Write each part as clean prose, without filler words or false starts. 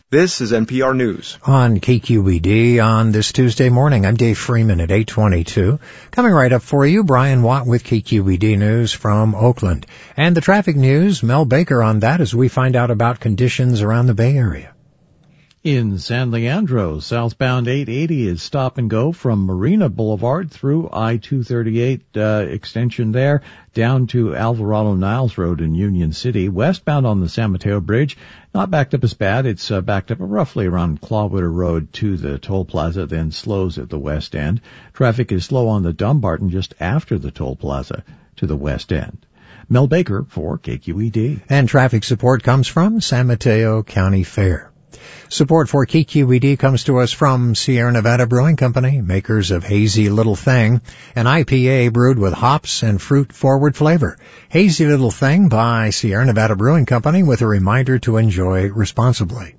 This is NPR News. On KQED on this Tuesday morning, I'm Dave Freeman at 8:22. Coming right up for you, Brian Watt with KQED News from Oakland. And the traffic news, Mel Baker on that as we find out about conditions around the Bay Area. In San Leandro, southbound 880 is stop and go from Marina Boulevard through I-238 extension there down to Alvarado Niles Road in Union City. Westbound on the San Mateo Bridge, not backed up as bad. It's backed up roughly around Clawwater Road to the toll plaza, then slows at the west end. Traffic is slow on the Dumbarton just after the toll plaza to the west end. Mel Baker for KQED. And traffic support comes from San Mateo County Fair. Support for KQED comes to us from Sierra Nevada Brewing Company, makers of Hazy Little Thing, an IPA brewed with hops and fruit-forward flavor. Hazy Little Thing by Sierra Nevada Brewing Company, with a reminder to enjoy responsibly.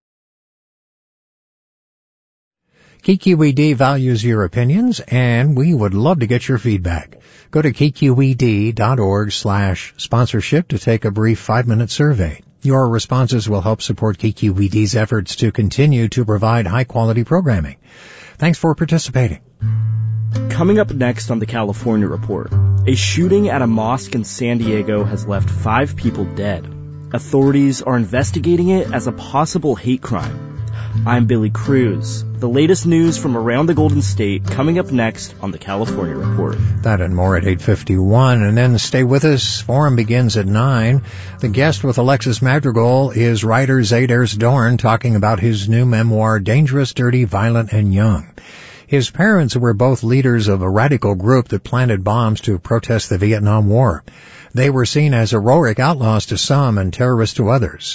KQED values your opinions, and we would love to get your feedback. Go to kqed.org/sponsorship to take a brief 5-minute survey. Your responses will help support KQED's efforts to continue to provide high-quality programming. Thanks for participating. Coming up next on the California Report, a shooting at a mosque in San Diego has left 5 people dead. Authorities are investigating it as a possible hate crime. I'm Billy Cruz. The latest news from around the Golden State coming up next on the California Report. That and more at 8:51. And then stay with us. Forum begins at 9. The guest with Alexis Madrigal is writer Zaders Dorn, talking about his new memoir, Dangerous, Dirty, Violent, and Young. His parents were both leaders of a radical group that planted bombs to protest the Vietnam War. They were seen as heroic outlaws to some and terrorists to others.